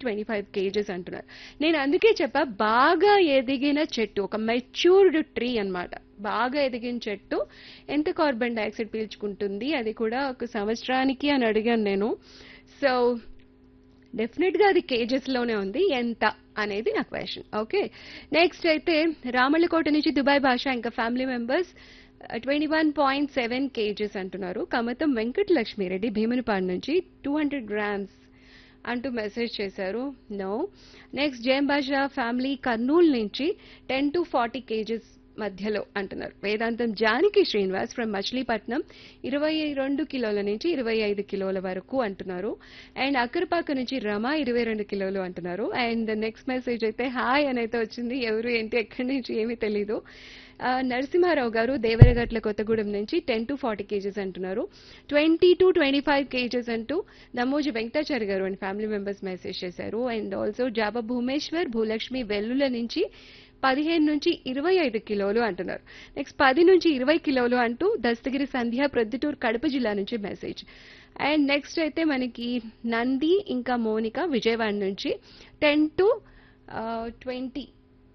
25 kgs అంటున్నారు. నేను అందుకే చెప్పా బాగా ఎదిగిన చెట్టు, ఒక మెచ్యూర్డ్ ట్రీ అన్నమాట. బాగా ఎదిగిన చెట్టు ఎంత కార్బన్ డైఆక్సైడ్ పీల్చుకుంటుంది, అది కూడా ఒక సంవత్సరానికి అని అడిగాను నేను. సో డెఫినెట్ గా అది కేజెస్ లోనే ఉంది. ఎంత అనేది నా క్వశ్చన్. ఓకే, నెక్స్ట్ అయితే రామళ్ళకోట నుంచి దుబాయ్ భాష ఇంకా ఫ్యామిలీ మెంబర్స్ 21.7 కేజెస్ అంటున్నారు. కమతం వెంకటలక్ష్మిరెడ్డి భీమునిపాడు నుంచి 200 గ్రామ్స్ అంటూ మెసేజ్ చేశారు. నో. నెక్స్ట్ జయం బాషా ఫ్యామిలీ కర్నూలు నుంచి 10 to 40 కేజెస్ మధ్యలో అంటున్నారు. వేదాంతం జానకి శ్రీనివాస్ ఫ్రమ్ మచిలీపట్నం 22 కిలోల నుంచి 25 కిలోల వరకు అంటున్నారు. అండ్ అక్కరపాక నుంచి రమ 22 కిలోలు అంటున్నారు. అండ్ నెక్స్ట్ మెసేజ్ అయితే హాయ్ అని అయితే వచ్చింది. ఎవరు ఏంటి ఎక్కడి నుంచి ఏమీ తెలీదు. నరసింహారావు గారు దేవరగట్ల కొత్తగూడెం నుంచి 10 to 40 కేజెస్ అంటున్నారు. 20 to 25 కేజెస్ అంటూ దమోజి వెంకటాచారి గారు అండ్ ఫ్యామిలీ మెంబర్స్ మెసేజ్ చేశారు. అండ్ ఆల్సో జాబా భూమేశ్వర్ భూలక్ష్మి వెల్లుల నుంచి 15 నుంచి 25 కిలోలు అంటున్నారు. నెక్స్ట్ 10 నుంచి 20 కిలోలు అంటూ దస్తగిరి సంధ్య ప్రొద్దుటూరు కడప జిల్లా నుంచి మెసేజ్. అండ్ నెక్స్ట్ అయితే మనకి నంది ఇంకా మోనిక విజయవాడ నుంచి 10 to 20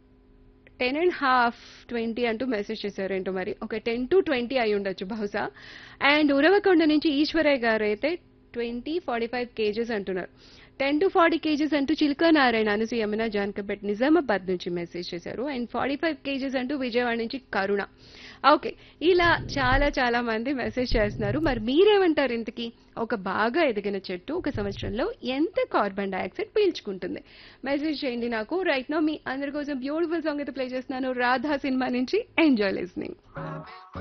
10.5 20 అంటూ మెసేజ్ చేశారు. ఏంటో మరి ఒక 10 to 20 అయి ఉండొచ్చు బహుశా. అండ్ ఉరవకొండ నుంచి ఈశ్వరయ్య గారు అయితే 45 కేజెస్ అంటున్నారు. 10 to 40 కేజెస్ అంటూ చిల్కా నారాయణ అనసూయ యమున జాన్కపేట్ నిజామాబాద్ నుంచి మెసేజ్ చేశారు. అండ్ 45 కేజెస్ అంటూ విజయవాడ నుంచి కరుణ. ఓకే, ఇలా చాలా చాలా మంది మెసేజ్ చేస్తున్నారు. మరి మీరేమంటారు? ఇంతకీ ఒక బాగా ఎదిగిన చెట్టు ఒక సంవత్సరంలో ఎంత కార్బన్ డైఆక్సైడ్ పీల్చుకుంటుంది? మెసేజ్ చేయండి నాకు. రైట్ నౌ మీ అందరి కోసం బ్యూటిఫుల్ సాంగ్ అయితే ప్లే చేస్తున్నాను రాధా సినిమా నుంచి. Enjoy listening.